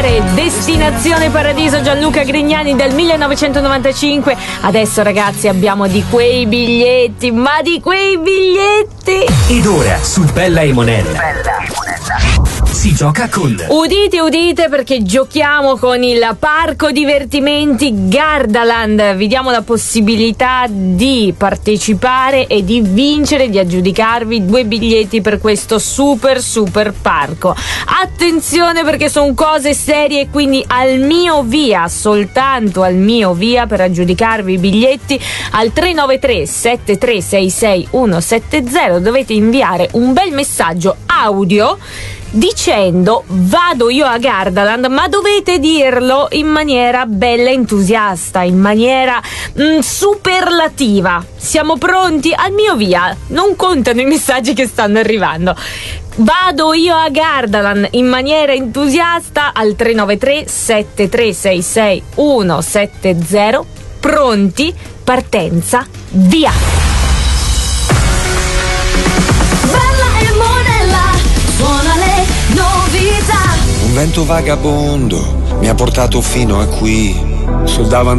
ascoltare Destinazione Paradiso, Gianluca Grignani del 1995. Adesso ragazzi abbiamo di quei biglietti, ma di quei biglietti. Ed ora su Bella e Monella si gioca con... Udite, udite, perché giochiamo con il parco divertimenti Gardaland. Vi diamo la possibilità di partecipare e di vincere, di aggiudicarvi 2 biglietti per questo super parco. Attenzione, perché sono cose serie, quindi al mio via, soltanto al mio via, per aggiudicarvi i biglietti al 393 7366 170 dovete inviare un bel messaggio audio dicendo vado io a Gardaland, ma dovete dirlo in maniera bella entusiasta, in maniera superlativa. Siamo pronti? Al mio via, non contano i messaggi che stanno arrivando. Vado io a Gardaland in maniera entusiasta al 393 7366 170. Pronti? Partenza, via! Un vento vagabondo mi ha portato fino a qui sul davanti